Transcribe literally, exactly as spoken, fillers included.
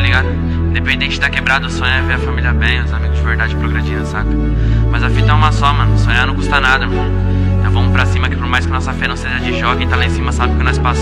ligado? Independente da quebrada, o sonho é ver a família bem, os amigos de verdade progredindo, saca? Mas a fita é uma só, mano, sonhar não custa nada, mano. Então vamos pra cima que por mais que nossa fé não seja de jogo, quem tá lá em cima sabe que nós passamos.